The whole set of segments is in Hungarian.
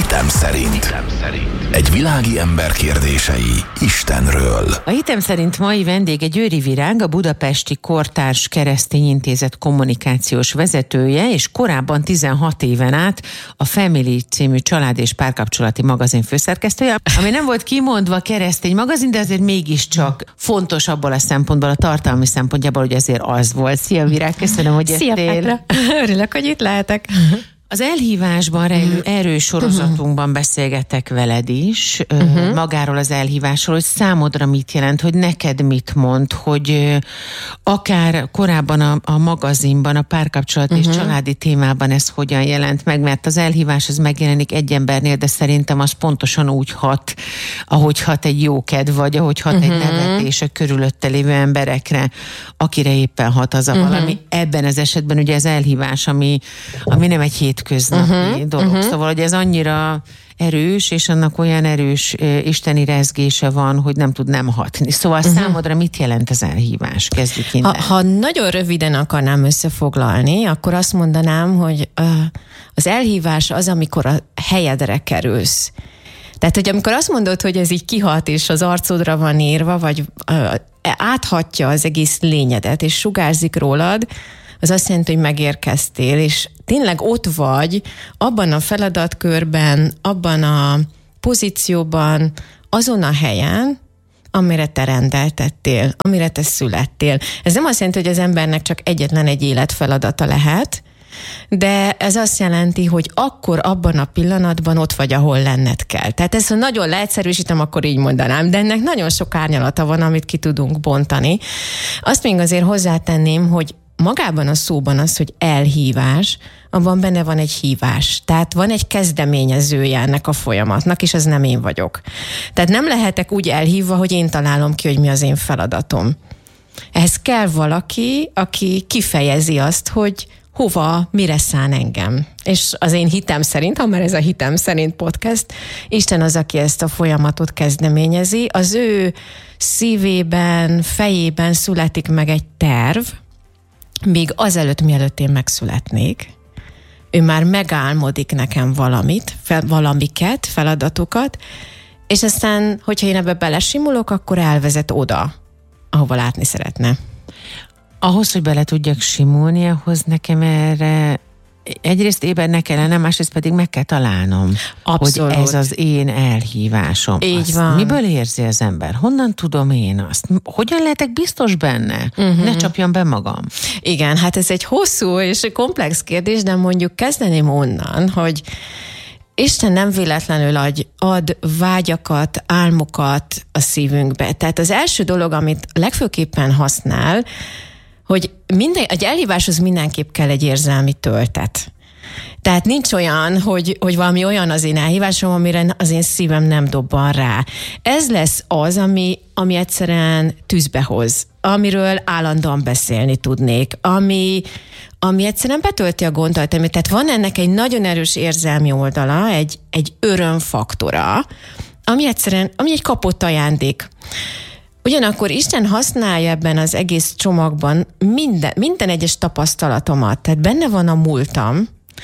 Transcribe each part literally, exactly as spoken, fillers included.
Hitem szerint. Hitem szerint. Egy világi ember kérdései Istenről. A Hitem szerint mai vendége Győri Virág, a Budapesti Kortárs Keresztény Intézet kommunikációs vezetője, és korábban tizenhat éven át a Family című család- és párkapcsolati magazin főszerkesztője, ami nem volt kimondva keresztény magazin, de azért mégiscsak fontos abból a szempontból, a tartalmi szempontjából, hogy azért az volt. Szia Virág, köszönöm, hogy jöttél. Szia Petra, örülök, hogy itt lehetek. Az elhívásban rejlő erős sorozatunkban beszélgetek veled is, uh-huh. magáról az elhívásról, hogy számodra mit jelent, hogy neked mit mond, hogy akár korábban a, a magazinban, a párkapcsolat uh-huh. és családi témában ez hogyan jelent meg, mert az elhívás az megjelenik egy embernél, de szerintem az pontosan úgy hat, ahogy hat egy jókedv, vagy ahogy hat uh-huh. egy nevetés a körülötte lévő emberekre, akire éppen hat az a uh-huh. valami. Ebben az esetben ugye az elhívás, ami, ami nem egy hét köznapi uh-huh, dolog. Uh-huh. Szóval, hogy ez annyira erős, és annak olyan erős uh, isteni rezgése van, hogy nem tud nem hatni. Szóval uh-huh. számodra mit jelent az elhívás? Kezdjük innen. Ha, ha nagyon röviden akarnám összefoglalni, akkor azt mondanám, hogy uh, az elhívás az, amikor a helyedre kerülsz. Tehát, hogy amikor azt mondod, hogy ez így kihat, és az arcodra van írva, vagy uh, áthatja az egész lényedet, és sugárzik rólad, az azt jelenti, hogy megérkeztél, és tényleg ott vagy, abban a feladatkörben, abban a pozícióban, azon a helyen, amire te rendeltettél, amire te születtél. Ez nem azt jelenti, hogy az embernek csak egyetlen egy életfeladata lehet, de ez azt jelenti, hogy akkor abban a pillanatban ott vagy, ahol lenned kell. Tehát ezt, ha nagyon leegyszerűsítem, akkor így mondanám, de ennek nagyon sok árnyalata van, amit ki tudunk bontani. Azt még azért hozzátenném, hogy magában a szóban az, hogy elhívás, abban benne van egy hívás. Tehát van egy kezdeményezője ennek a folyamatnak, és ez nem én vagyok. Tehát nem lehetek úgy elhívva, hogy én találom ki, hogy mi az én feladatom. Ehhez kell valaki, aki kifejezi azt, hogy hova, mire szán engem. És az én hitem szerint, ha már ez a Hitem szerint podcast, Isten az, aki ezt a folyamatot kezdeményezi, az ő szívében, fejében születik meg egy terv, még azelőtt, mielőtt én megszületnék, ő már megálmodik nekem valamit, fel, valamiket, feladatokat, és aztán, hogyha én ebbe belesimulok, akkor elvezet oda, ahova látni szeretne. Ahhoz, hogy bele tudjak simulni, ahhoz nekem erre egyrészt ébernek kellene, másrészt pedig meg kell találnom, Abszolút. hogy ez az én elhívásom. Így azt van. Miből érzi az ember? Honnan tudom én azt? Hogyan lehetek biztos benne? Uh-huh. Ne csapjam be magam. Igen, hát ez egy hosszú és komplex kérdés, de mondjuk kezdeném onnan, hogy Isten nem véletlenül ad, ad vágyakat, álmokat a szívünkbe. Tehát az első dolog, amit legfőképpen használ, hogy minden, egy elhíváshoz mindenképp kell egy érzelmi töltet. Tehát nincs olyan, hogy, hogy valami olyan az én elhívásom, amire az én szívem nem dobban rá. Ez lesz az, ami, ami egyszerűen tűzbe hoz, amiről állandóan beszélni tudnék, ami, ami egyszerűen betölti a gondolataimat. Tehát van ennek egy nagyon erős érzelmi oldala, egy, egy örömfaktora, ami egyszerűen, ami egy kapott ajándék. Ugyanakkor Isten használja ebben az egész csomagban minden, minden egyes tapasztalatomat. Tehát benne van a múltam,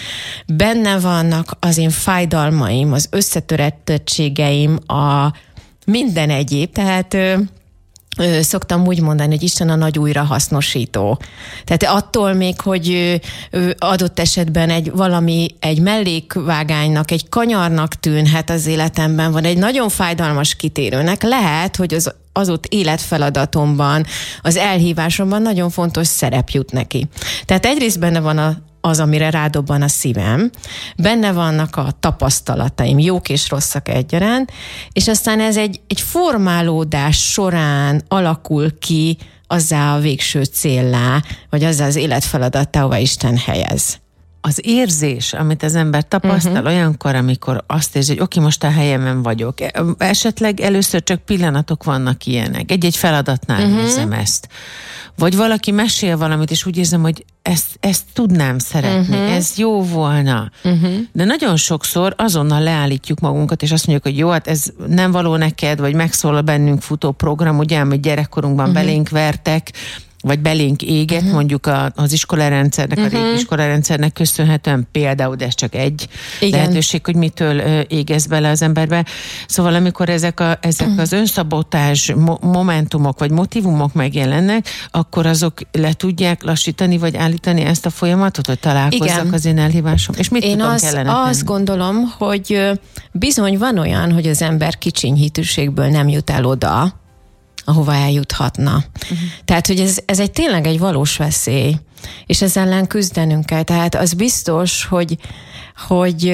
benne vannak az én fájdalmaim, az összetörettettségeim, a minden egyéb. Tehát ö, ö, szoktam úgy mondani, hogy Isten a nagy újrahasznosító. Tehát attól még, hogy ö, adott esetben egy valami, egy mellékvágánynak, egy kanyarnak tűnhet az életemben, van egy nagyon fájdalmas kitérőnek, lehet, hogy az az ott életfeladatomban, az elhívásomban nagyon fontos szerep jut neki. Tehát egyrészt benne van a, az, amire rádobban a szívem, benne vannak a tapasztalataim, jók és rosszak egyaránt, és aztán ez egy, egy formálódás során alakul ki azzá a végső céllá, vagy azzá az életfeladattá, ahova Isten helyez. Az érzés, amit az ember tapasztal uh-huh. olyankor, amikor azt érzi, hogy oké, most a helyemen vagyok. Esetleg először csak pillanatok vannak ilyenek. Egy-egy feladatnál uh-huh. érzem ezt. Vagy valaki mesél valamit, és úgy érzem, hogy ezt, ezt tudnám szeretni, uh-huh. ez jó volna. Uh-huh. De nagyon sokszor azonnal leállítjuk magunkat, és azt mondjuk, hogy jó, hát ez nem való neked, vagy megszólal bennünk futó program, ugye, amit gyerekkorunkban uh-huh. belénk vertek, vagy belénk éget, uh-huh. mondjuk a, az iskolarendszernek, uh-huh. a régi iskolarendszernek köszönhetően például, de ez csak egy Igen. lehetőség, hogy mitől égesz bele az emberbe. Szóval amikor ezek, a, ezek uh-huh. az önszabotázs mo- momentumok, vagy motivumok megjelennek, akkor azok le tudják lassítani, vagy állítani ezt a folyamatot, hogy találkozzak Igen. az én elhívásom. És mit én tudom az, kellene azt tenni? Gondolom, hogy bizony van olyan, hogy az ember kicsiny hitűségből nem jut el oda, ahova eljuthatna. Uh-huh. Tehát, hogy ez, ez egy tényleg egy valós veszély, és ezzel ellen küzdenünk kell. Tehát az biztos, hogy, hogy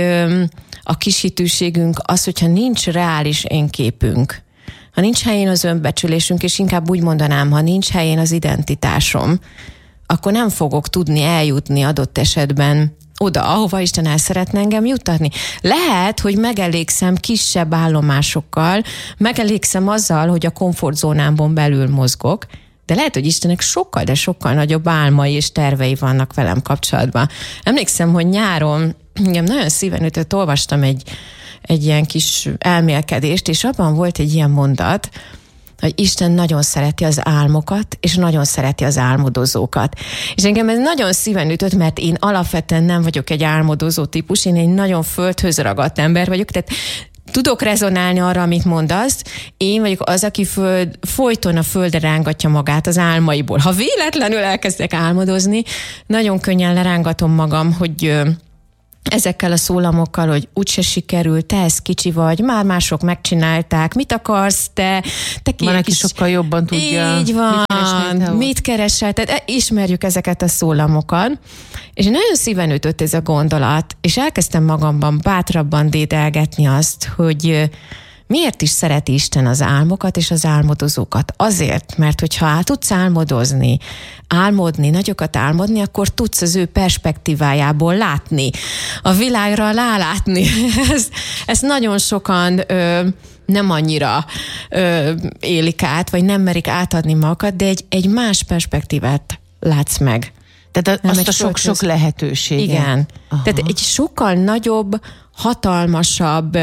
a kis hitűségünk az, hogyha nincs reális énképünk, ha nincs helyén az önbecsülésünk, és inkább úgy mondanám, ha nincs helyén az identitásom, akkor nem fogok tudni eljutni adott esetben oda, ahova Isten el szeretne engem juttatni. Lehet, hogy megelégszem kisebb állomásokkal, megelégszem azzal, hogy a komfortzónámban belül mozgok, de lehet, hogy Istennek sokkal, de sokkal nagyobb álmai és tervei vannak velem kapcsolatban. Emlékszem, hogy nyáron engem nagyon szíven ütött, olvastam egy, egy ilyen kis elmélkedést, és abban volt egy ilyen mondat, hogy Isten nagyon szereti az álmokat, és nagyon szereti az álmodozókat. És engem ez nagyon szíven ütött, mert én alapvetően nem vagyok egy álmodozó típus, én egy nagyon földhöz ragadt ember vagyok, tehát tudok rezonálni arra, amit mondasz. Én vagyok az, aki föld, folyton a földre rángatja magát az álmaiból. Ha véletlenül elkezdek álmodozni, nagyon könnyen lerángatom magam, hogy ezekkel a szólamokkal, hogy úgyse sikerült, te ez kicsi vagy, már mások megcsinálták, mit akarsz te? te Van, aki sokkal jobban tudja. Így van, mit, mit keresel? Tehát ismerjük ezeket a szólamokat, és nagyon szíven ütött ez a gondolat, és elkezdtem magamban bátrabban dédelgetni azt, hogy miért is szereti Isten az álmokat és az álmodozókat? Azért, mert hogyha át tudsz álmodozni, álmodni, nagyokat álmodni, akkor tudsz az ő perspektívájából látni, a világra rálátni. Ez, ezt nagyon sokan ö, nem annyira ö, élik át, vagy nem merik átadni magukat, de egy, egy más perspektívát látsz meg. Tehát azt a sok-sok lehetőséget. Igen. Aha. Tehát egy sokkal nagyobb, hatalmasabb,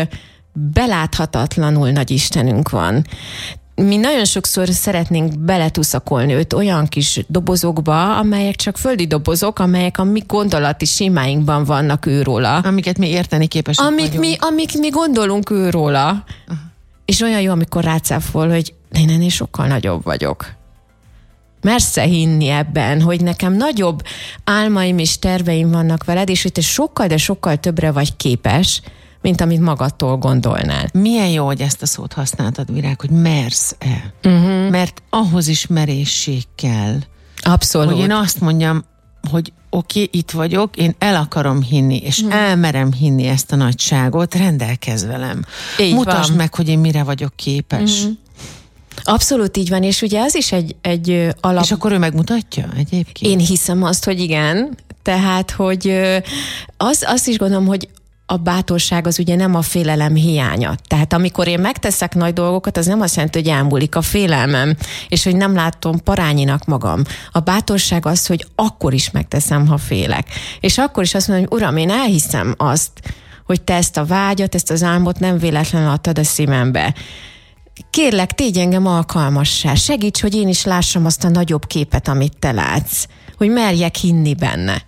beláthatatlanul nagy Istenünk van. Mi nagyon sokszor szeretnénk beletuszakolni őt olyan kis dobozokba, amelyek csak földi dobozok, amelyek a mi gondolati sémáinkban vannak őróla. Amiket mi érteni képesek amik vagyunk. mi, amik mi gondolunk őróla. Aha. És olyan jó, amikor rácáfol, hogy én ennél sokkal nagyobb vagyok. Mersz-e hinni ebben, hogy nekem nagyobb álmaim és terveim vannak veled, és hogy te sokkal, de sokkal többre vagy képes, mint amit magadtól gondolnál. Milyen jó, hogy ezt a szót használtad, Virág, hogy mersz-e? Uh-huh. Mert ahhoz is merészség kell. Abszolút. Hogy én azt mondjam, hogy oké, okay, itt vagyok, én el akarom hinni, és uh-huh. elmerem hinni ezt a nagyságot, rendelkezz velem. Így Mutasd van. meg, hogy én mire vagyok képes. Uh-huh. Abszolút így van, és ugye az is egy, egy alap... És akkor ő megmutatja egyébként? Én hiszem azt, hogy igen. Tehát, hogy az, azt is gondolom, hogy a bátorság az ugye nem a félelem hiánya. Tehát amikor én megteszek nagy dolgokat, az nem azt jelenti, hogy elmúlik a félelmem, és hogy nem látom parányinak magam. A bátorság az, hogy akkor is megteszem, ha félek. És akkor is azt mondom, hogy Uram, én elhiszem azt, hogy te ezt a vágyat, ezt az álmot nem véletlenül adtad a szívembe. Kérlek, tégy engem alkalmassá. Segíts, hogy én is lássam azt a nagyobb képet, amit te látsz. Hogy merjek hinni benne.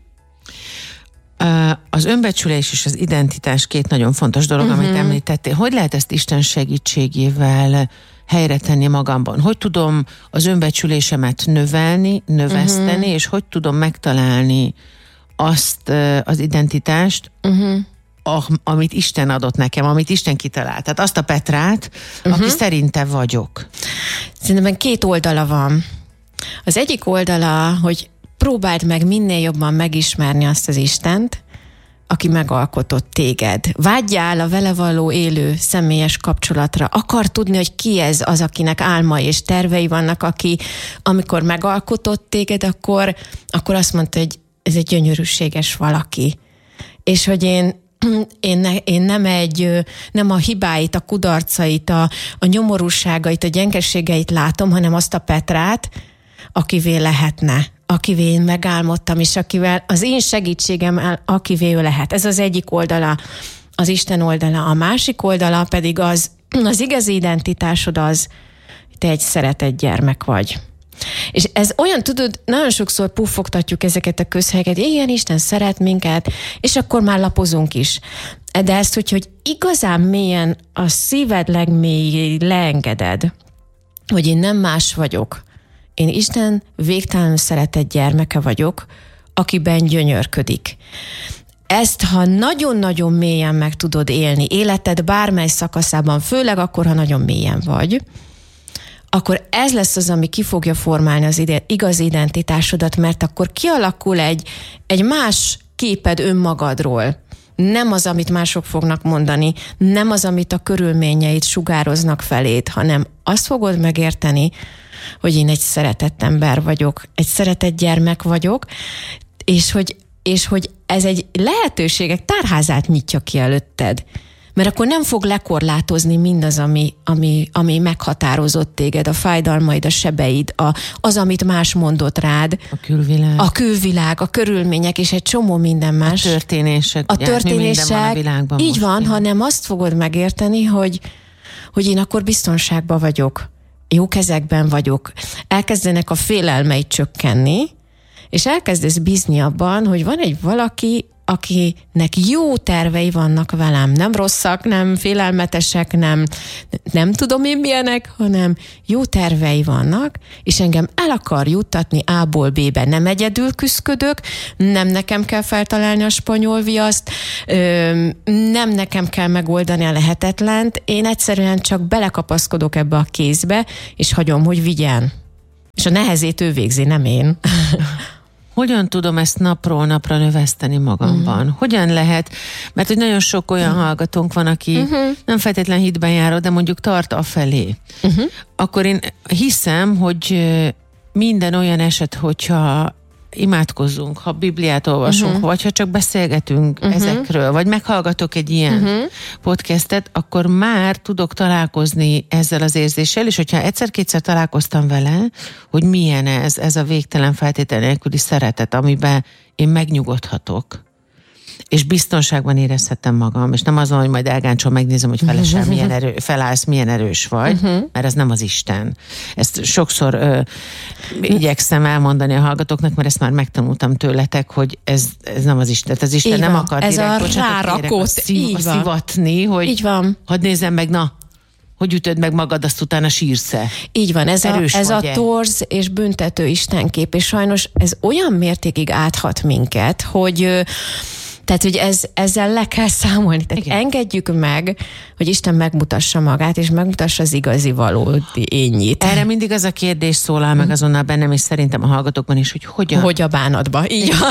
Az önbecsülés és az identitás két nagyon fontos dolog, uh-huh. amit említettél. Hogy lehet ezt Isten segítségével helyre tenni magamban? Hogy tudom az önbecsülésemet növelni, növeszteni, uh-huh. és hogy tudom megtalálni azt az identitást, uh-huh. amit Isten adott nekem, amit Isten kitalált. Tehát azt a Petrát, uh-huh. aki szerinte vagyok. Szerintem két oldala van. Az egyik oldala, hogy próbáld meg minél jobban megismerni azt az Istent, aki megalkotott téged. Vágyjál a vele való élő személyes kapcsolatra. Akar tudni, hogy ki ez az, akinek álmai és tervei vannak, aki amikor megalkotott téged, akkor, akkor azt mondta, hogy ez egy gyönyörűséges valaki. És hogy én Én, ne, én nem egy, nem a hibáit, a kudarcait, a, a nyomorúságait, a gyengeségeit látom, hanem azt a Petrát, akivé lehetne, akivé én megálmodtam, és akivel az én segítségem, akivé ő lehet. Ez az egyik oldala, az Isten oldala. A másik oldala pedig az, az igazi identitásod az, te egy szeretett gyermek vagy. És ez olyan, tudod, nagyon sokszor puffogtatjuk ezeket a közhelyeket, igen, Isten szeret minket, és akkor már lapozunk is. De ezt, hogy, hogy igazán mélyen a szíved legmélyéig leengeded, hogy én nem más vagyok. Én Isten végtelenül szeretett gyermeke vagyok, akiben gyönyörködik. Ezt, ha nagyon-nagyon mélyen meg tudod élni, életed bármely szakaszában, főleg akkor, ha nagyon mélyen vagy, akkor ez lesz az, ami ki fogja formálni az ide, igazi identitásodat, mert akkor kialakul egy, egy más képed önmagadról. Nem az, amit mások fognak mondani, nem az, amit a körülményeid sugároznak feléd, hanem azt fogod megérteni, hogy én egy szeretett ember vagyok, egy szeretett gyermek vagyok, és hogy, és hogy ez egy lehetőségek tárházát nyitja ki előtted. Mert akkor nem fog lekorlátozni mindaz, ami, ami, ami meghatározott téged, a fájdalmaid, a sebeid, a, az, amit más mondott rád. A külvilág. A külvilág, a körülmények, és egy csomó minden más. A történések. A ugye, történések, van a világban így van, én. hanem azt fogod megérteni, hogy, hogy én akkor biztonságban vagyok, jó kezekben vagyok. Elkezdenek a félelmeid csökkenni, és elkezdesz bízni abban, hogy van egy valaki, akinek jó tervei vannak velem, nem rosszak, nem félelmetesek, nem, nem tudom én milyenek, hanem jó tervei vannak, és engem el akar juttatni A-ból B-be. Nem egyedül küszködök, nem nekem kell feltalálni a spanyol viaszt, nem nekem kell megoldani a lehetetlent, én egyszerűen csak belekapaszkodok ebbe a kézbe, és hagyom, hogy vigyen. És a nehezét ő végzi, nem én. Hogyan tudom ezt napról napra növeszteni magamban? Uh-huh. Hogyan lehet? Mert hogy nagyon sok olyan uh-huh. hallgatónk van, aki uh-huh. nem feltétlen hitben járó, de mondjuk tart afelé. Uh-huh. Akkor én hiszem, hogy minden olyan eset, hogyha imádkozzunk, ha Bibliát olvasunk, uh-huh. vagy ha csak beszélgetünk uh-huh. ezekről, vagy meghallgatok egy ilyen uh-huh. podcastet, akkor már tudok találkozni ezzel az érzéssel, és hogyha egyszer-kétszer találkoztam vele, hogy milyen ez, ez a végtelen feltétel nélküli szeretet, amiben én megnyugodhatok, és biztonságban érezhetem magam, és nem azon, hogy majd elgáncson megnézem, hogy felesel, milyen erő, felállsz, milyen erős vagy, uh-huh. mert ez nem az Isten. Ezt sokszor ö, igyekszem elmondani a hallgatóknak, mert ezt már megtanultam tőletek, hogy ez, ez nem az Isten. Az Isten nem akar ez direkt, a bocsánat, rárakott, a, szív, a szivatni, hogy így van. Hadd nézzem meg, na, hogy ütöd meg magad, azt utána sírsz-e. Így van, ez a, ez a torz és büntető istenkép, és sajnos ez olyan mértékig áthat minket, hogy tehát, hogy ez, ezzel le kell számolni. Tehát igen. engedjük meg, hogy Isten megmutassa magát, és megmutassa az igazi valódi énnyit. Erre mindig az a kérdés szólal meg azonnal bennem, és szerintem a hallgatókban is, hogy hogyan. Hogy a bánatba. Így van.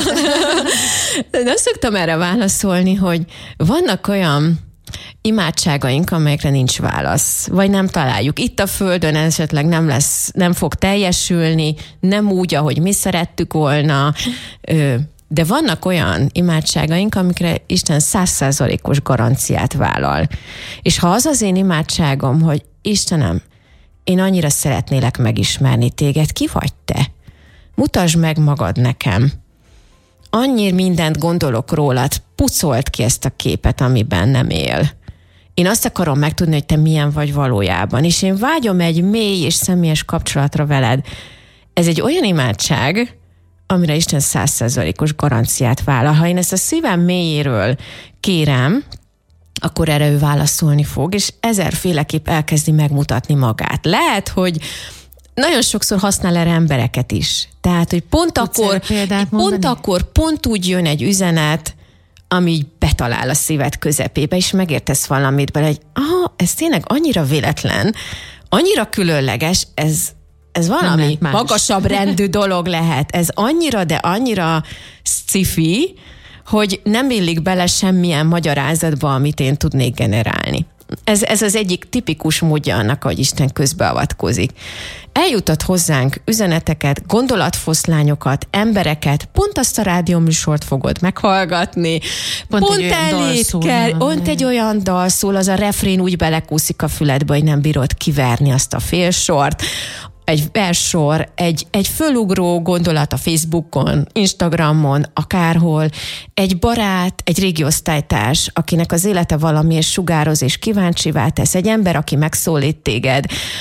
De azt szoktam erre válaszolni, hogy vannak olyan imádságaink, amelyekre nincs válasz, vagy nem találjuk. Itt a Földön esetleg nem lesz, nem fog teljesülni, nem úgy, ahogy mi szerettük volna, de vannak olyan imádságaink, amikre Isten száz százalékos garanciát vállal. És ha az az én imádságom, hogy Istenem, én annyira szeretnélek megismerni téged, ki vagy te? Mutasd meg magad nekem. Annyira mindent gondolok rólad, pucolt ki ezt a képet, ami bennem él. Én azt akarom megtudni, hogy te milyen vagy valójában, és én vágyom egy mély és személyes kapcsolatra veled. Ez egy olyan imádság, amire Isten száz százalékos garanciát vállal. Ha én ezt a szívem mélyéről kérem, akkor erre ő válaszolni fog, és ezerféleképp elkezdi megmutatni magát. Lehet, hogy nagyon sokszor használ erre embereket is. Tehát, hogy pont akkor, pont akkor pont úgy jön egy üzenet, ami így betalál a szíved közepébe, és megértesz valamit bele, hogy aha, ez tényleg annyira véletlen, annyira különleges, ez Ez valami magasabb rendű dolog lehet. Ez annyira, de annyira sci-fi, hogy nem illik bele semmilyen magyarázatba, amit én tudnék generálni. Ez, ez az egyik tipikus módja annak, hogy Isten közbeavatkozik. Eljutat hozzánk üzeneteket, gondolatfoszlányokat, embereket, pont azt a rádióműsort fogod meghallgatni, pont, pont egy elét kell, pont egy olyan dal szól, az a refrén úgy belekúszik a füledbe, hogy nem bírod kiverni azt a félsort, egy verssor, egy, egy fölugró gondolat a Facebookon, Instagramon, akárhol, egy barát, egy régi osztálytárs, akinek az élete valamiért sugároz és kíváncsivá tesz, egy ember, aki megszólít téged,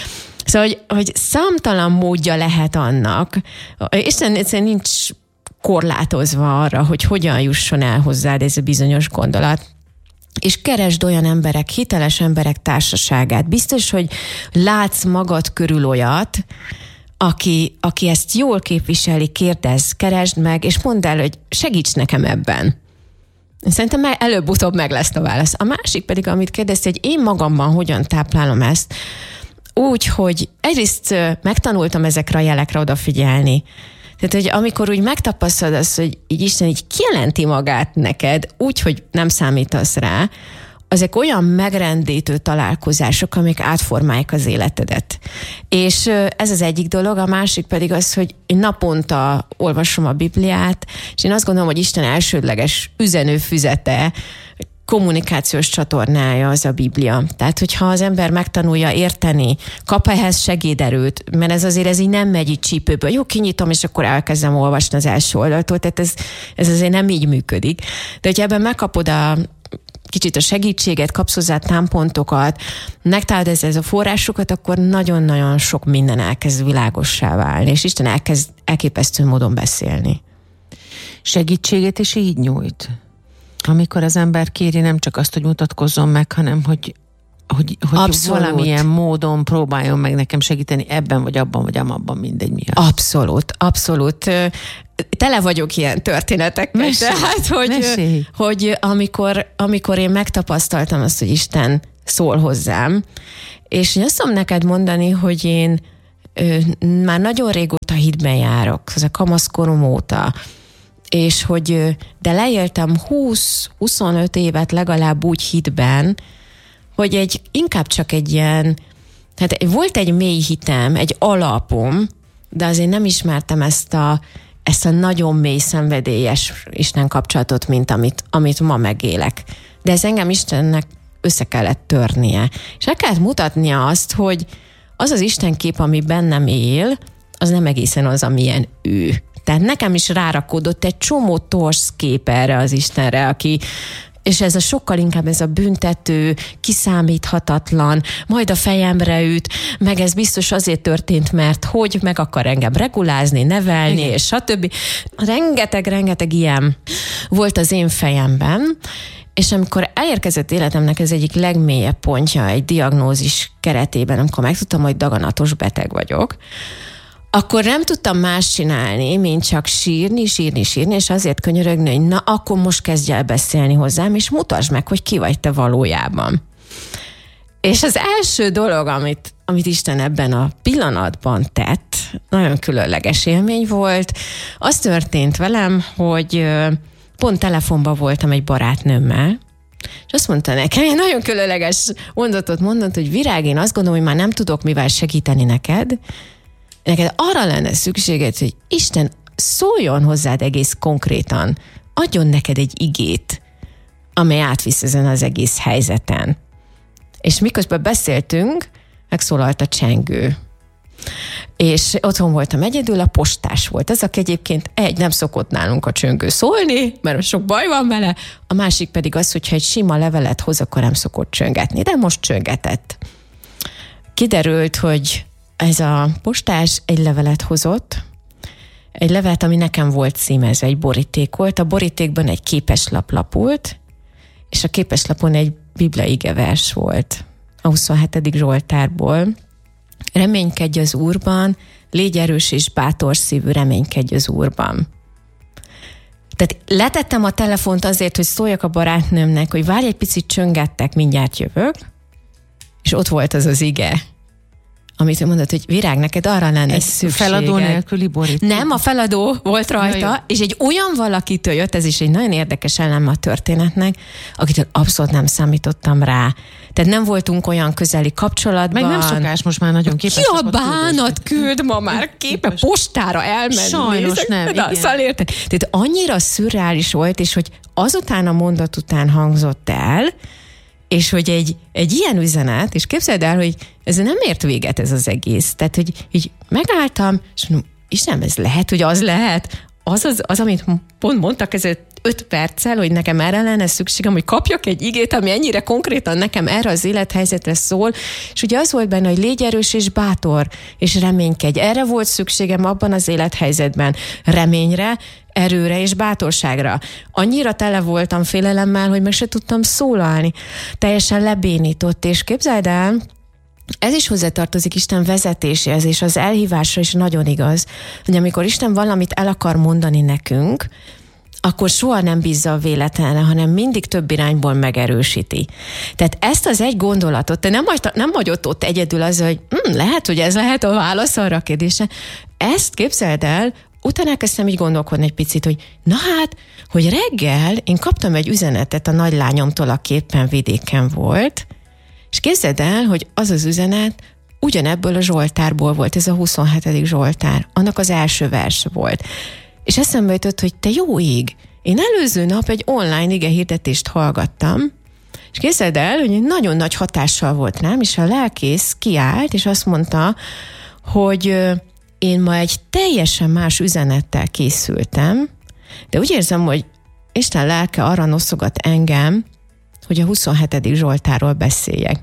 Szóval, hogy, hogy számtalan módja lehet annak, Isten egyszerűen nincs korlátozva arra, hogy hogyan jusson el hozzád ez a bizonyos gondolat. És keresd olyan emberek, hiteles emberek társaságát. Biztos, hogy látsz magad körül olyat, aki, aki ezt jól képviseli, kérdezz, keresd meg, és mondd el, hogy segíts nekem ebben. Szerintem előbb-utóbb meg lesz a válasz. A másik pedig, amit kérdezte, hogy én magamban hogyan táplálom ezt, úgy, hogy egyrészt megtanultam ezekre a jelekre odafigyelni. Tehát, hogy amikor úgy megtapasztalod azt, hogy így Isten így kijelenti magát neked, úgy, hogy nem számítasz rá, azok olyan megrendítő találkozások, amik átformálják az életedet. És ez az egyik dolog, a másik pedig az, hogy én naponta olvasom a Bibliát, és én azt gondolom, hogy Isten elsődleges üzenőfüzete, kommunikációs csatornája az a Biblia. Tehát, hogyha az ember megtanulja érteni, kap ehhez segéderőt, mert ez azért ez így nem megy így csípőből. Jó, kinyitom, és akkor elkezdem olvasni az első oldaltól, tehát ez, ez azért nem így működik. De hogyha ebben megkapod a kicsit a segítséget, kapsz hozzá támpontokat, megtalálod ezzel a forrásokat, akkor nagyon-nagyon sok minden elkezd világossá válni, és Isten elkezd elképesztő módon beszélni. Segítséget is így nyújt? Amikor az ember kéri nem csak azt, hogy mutatkozzon meg, hanem hogy, hogy, hogy valamilyen módon próbáljon meg nekem segíteni ebben, vagy abban, vagy amabban, mindegy miatt. Abszolút, abszolút. Tele vagyok ilyen történetekkel. Mesélj, tehát, hogy, mesélj. hogy amikor, amikor én megtapasztaltam azt, hogy Isten szól hozzám, és én azt tudom neked mondani, hogy én ö, már nagyon régóta hitben járok, az a kamaszkorom óta, és hogy, de leéltem húsz-huszonöt évet legalább úgy hitben, hogy egy, inkább csak egy ilyen, tehát volt egy mély hitem, egy alapom, de azért nem ismertem ezt a, ezt a nagyon mély szenvedélyes Isten kapcsolatot, mint amit, amit ma megélek. De ez engem Istennek össze kellett törnie. És el kellett mutatnia azt, hogy az az Istenkép, ami bennem él, az nem egészen az, amilyen ő. Tehát nekem is rárakódott egy csomó torz kép erre az Istenre, aki, és ez a sokkal inkább ez a büntető, kiszámíthatatlan, majd a fejemre üt, meg ez biztos azért történt, mert hogy meg akar engem regulázni, nevelni, igen, és stb. Rengeteg-rengeteg ilyen volt az én fejemben, és amikor elérkezett életemnek ez egyik legmélyebb pontja egy diagnózis keretében, amikor megtudtam, hogy daganatos beteg vagyok, akkor nem tudtam más csinálni, mint csak sírni, sírni, sírni, és azért könyörögni, hogy na, akkor most kezdj el beszélni hozzám, és mutasd meg, hogy ki vagy te valójában. És az első dolog, amit, amit Isten ebben a pillanatban tett, nagyon különleges élmény volt, az történt velem, hogy pont telefonban voltam egy barátnőmmel, és azt mondta nekem, egy nagyon különleges mondatot mondott, hogy Virág, én azt gondolom, hogy már nem tudok mivel segíteni neked, neked arra lenne szükséged, hogy Isten szóljon hozzád egész konkrétan, adjon neked egy igét, amely átvisz ezen az egész helyzeten. És miközben beszéltünk, megszólalt a csengő. És otthon voltam egyedül, a postás volt. Ez aki egyébként egy, nem szokott nálunk a csengő szólni, mert sok baj van vele, a másik pedig az, hogyha egy sima levelet hoz, akkor nem szokott csöngetni, de most csöngetett. Kiderült, hogy ez a postás egy levelet hozott, egy levelet, ami nekem volt címezve, egy boríték volt. A borítékban egy képeslap lapult, és a képeslapon egy Biblia igevers volt. A huszonhetedik Zsoltárból. Reménykedj az Úrban, légy erős és bátor szívű, reménykedj az Úrban. Tehát letettem a telefont azért, hogy szóljak a barátnőmnek, hogy várj egy picit, csöngettek, mindjárt jövök, és ott volt az az ige, amit ő mondott, hogy Virág, neked arra lenne egy szükséged. Feladó nélküli boríték. Nem, a feladó volt rajta, ja, és egy olyan valakitől jött, ez is egy nagyon érdekes eleme a történetnek, akitől abszolút nem számítottam rá. Tehát nem voltunk olyan közeli kapcsolatban. Meg nem szokás most már nagyon képes. Ki a bánat küld ma már képe postára elmenni? Sajnos nem, igen. Szóval érted? Tehát annyira szürreális volt, és hogy azután a mondat után hangzott el, és hogy egy, egy ilyen üzenet, és képzeld el, hogy ez nem ért véget ez az egész. Tehát, hogy így megálltam, és mondom, Istenem, ez lehet, hogy az lehet, az, az, az amit pont mondtak, ez öt perccel, hogy nekem erre lenne szükségem, hogy kapjak egy igét, ami ennyire konkrétan nekem erre az élethelyzetre szól, és ugye az volt benne, hogy légy erős és bátor, és reménykedj. Erre volt szükségem abban az élethelyzetben. Reményre, erőre és bátorságra. Annyira tele voltam félelemmel, hogy meg se tudtam szólalni. Teljesen lebénított, és képzeld el, ez is hozzátartozik Isten vezetéséhez, és az elhívásra is nagyon igaz, hogy amikor Isten valamit el akar mondani nekünk, akkor soha nem bízza a véletlenre, hanem mindig több irányból megerősíti. Tehát ezt az egy gondolatot, te nem, nem vagy ott, ott egyedül az, hogy hm, lehet, hogy ez lehet a válasz arra a kérdésre. Ezt képzeld el, utána elkezdtem így gondolkodni egy picit, hogy na hát, hogy reggel én kaptam egy üzenetet a nagylányomtól, aki éppen vidéken volt, és képzeld el, hogy az az üzenet ugyanebből a Zsoltárból volt, ez a huszonhetedik Zsoltár, annak az első vers volt. És eszembe jutott, hogy te jó ég, én előző nap egy online igehirdetést hallgattam, és képzeld el, hogy nagyon nagy hatással volt rám, és a lelkész kiállt, és azt mondta, hogy én ma egy teljesen más üzenettel készültem, de úgy érzem, hogy Isten lelke arra noszogat engem, hogy a huszonhetedik Zsoltárról beszéljek.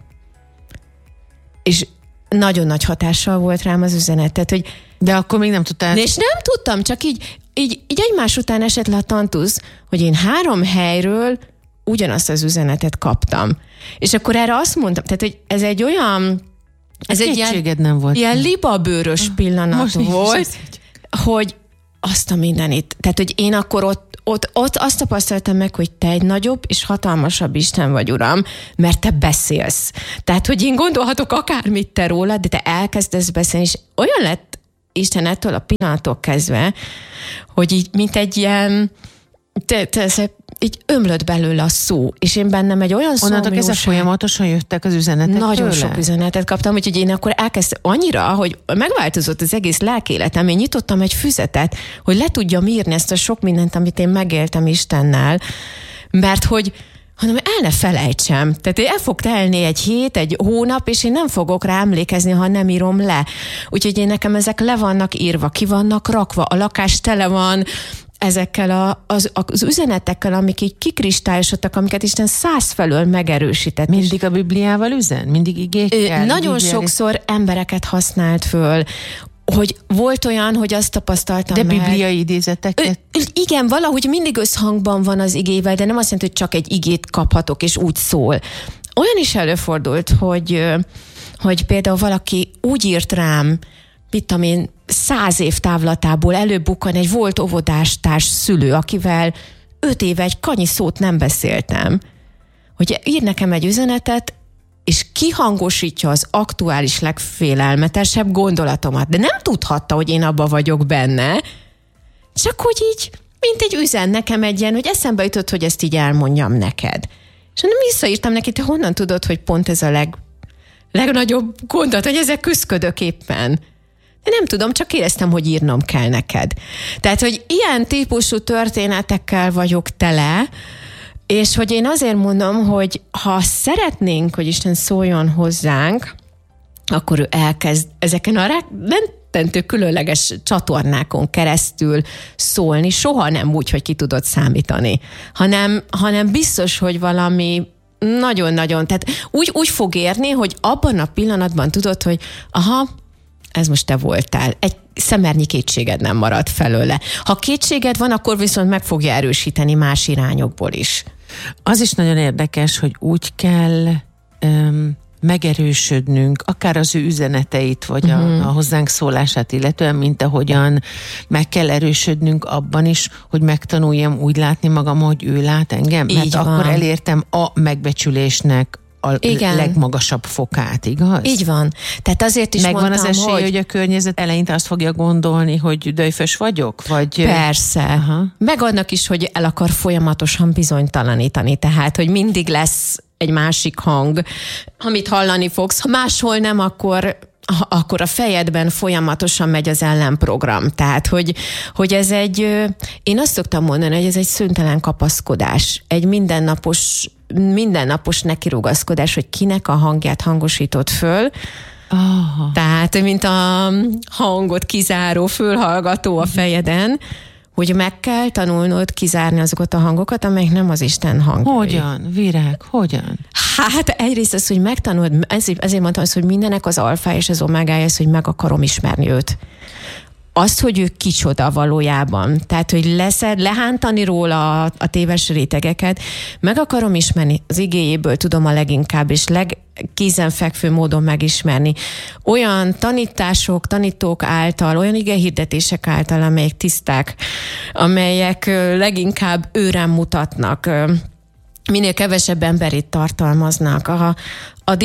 És nagyon nagy hatással volt rám az üzenet, tehát, hogy de akkor még nem tudtál. És nem tudtam, csak így, így, így egymás után esett le a tantusz, hogy én három helyről ugyanazt az üzenetet kaptam. És akkor erre azt mondtam, tehát, hogy ez egy olyan ez egy ilyen, nem volt. ilyen libabőrös pillanat most volt, hogy azt a mindenit. Tehát, hogy én akkor ott Ott, ott azt tapasztaltam meg, hogy te egy nagyobb és hatalmasabb Isten vagy, Uram, mert te beszélsz. Tehát, hogy én gondolhatok akármit te rólad, de te elkezdesz beszélni, és olyan lett Isten ettől a pillanattól kezdve, hogy így, mint egy ilyen, te, te, te, így ömlött belőle a szó, és én bennem egy olyan szó, onnantól kezdve folyamatosan jöttek az üzenetek Nagyon tőle. sok üzenetet kaptam, úgyhogy én akkor elkezdtem annyira, hogy megváltozott az egész lelkéletem, én nyitottam egy füzetet, hogy le tudjam írni ezt a sok mindent, amit én megéltem Istennel, mert hogy hanem el ne felejtsem. Tehát el fog telni egy hét, egy hónap, és én nem fogok rá emlékezni, ha nem írom le. Úgyhogy én nekem ezek le vannak írva, ki vannak rakva, a lakás tele van ezekkel a, az, az üzenetekkel, amik így kikristályosodtak, amiket Isten száz felől megerősített. Mindig a Bibliával üzen? Mindig igékkel? Nagyon igél. Sokszor embereket használt föl, hogy volt olyan, hogy azt tapasztaltam de meg. De bibliai idézeteket? Igen, valahogy mindig összhangban van az igével, de nem azt jelenti, hogy csak egy igét kaphatok, és úgy szól. Olyan is előfordult, hogy, hogy például valaki úgy írt rám, mit tudom én, száz év távlatából előbukkan egy volt óvodástárs szülő, akivel öt éve egy kanyi szót nem beszéltem, hogy ír nekem egy üzenetet, és kihangosítja az aktuális legfélelmetesebb gondolatomat. De nem tudhatta, hogy én abba vagyok benne, csak hogy így, mint egy üzen nekem egy ilyen, hogy eszembe jutott, hogy ezt így elmondjam neked. És nem visszaírtam neki, te honnan tudod, hogy pont ez a leg, legnagyobb gondolat, hogy ezek küszködök éppen. De nem tudom, csak éreztem, hogy írnom kell neked. Tehát, hogy ilyen típusú történetekkel vagyok tele, és hogy én azért mondom, hogy ha szeretnénk, hogy Isten szóljon hozzánk, akkor ő elkezd ezeken a rettentő különleges csatornákon keresztül szólni, soha nem úgy, hogy ki tudod számítani, hanem, hanem biztos, hogy valami nagyon-nagyon, tehát úgy, úgy fog érni, hogy abban a pillanatban tudod, hogy aha, ez most te voltál. Egy szemernyi kétséged nem marad felőle. Ha kétséged van, akkor viszont meg fogja erősíteni más irányokból is. Az is nagyon érdekes, hogy úgy kell um, megerősödnünk, akár az ő üzeneteit, vagy uh-huh. a, a hozzánk szólását illetően, mint ahogyan meg kell erősödnünk abban is, hogy megtanuljam úgy látni magam, hogy ő lát engem. Így Mert van. Akkor elértem a megbecsülésnek a Igen. legmagasabb fokát, igaz? Így van. Tehát azért is Megvan mondtam, az esély, hogy... hogy a környezet eleinte azt fogja gondolni, hogy döjfös vagyok? Vagy... Persze. Aha. Meg annak is, hogy el akar folyamatosan bizonytalanítani. Tehát, hogy mindig lesz egy másik hang, amit hallani fogsz. Ha máshol nem, akkor... akkor a fejedben folyamatosan megy az ellenprogram. Tehát, hogy, hogy ez egy, én azt szoktam mondani, hogy ez egy szüntelen kapaszkodás. Egy mindennapos, mindennapos nekirugaszkodás, hogy kinek a hangját hangosított föl. Aha. Tehát, mint a hangot kizáró, fölhallgató a fejeden, hogy meg kell tanulnod kizárni azokat a hangokat, amelyek nem az Isten hangjai. Hogyan, Virág, hogyan? Hát egyrészt az, hogy megtanulod, ezért, ezért mondtam azt, hogy mindenek az alfa és az omegája az, hogy meg akarom ismerni őt. Azt, hogy ő kicsoda valójában. Tehát, hogy leszed, lehántani róla a, a téves rétegeket, meg akarom ismerni, az igéjéből tudom a leginkább, és legkézenfekvő módon megismerni. Olyan tanítások, tanítók által, olyan igehirdetések által, amelyek tiszták, amelyek leginkább őrem mutatnak, minél kevesebb emberét tartalmaznak. A,